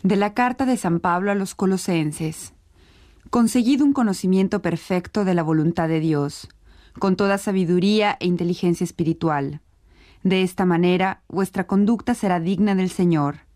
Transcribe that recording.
De la carta de San Pablo a los Colosenses. Conseguid un conocimiento perfecto de la voluntad de Dios, con toda sabiduría e inteligencia espiritual. De esta manera, vuestra conducta será digna del Señor,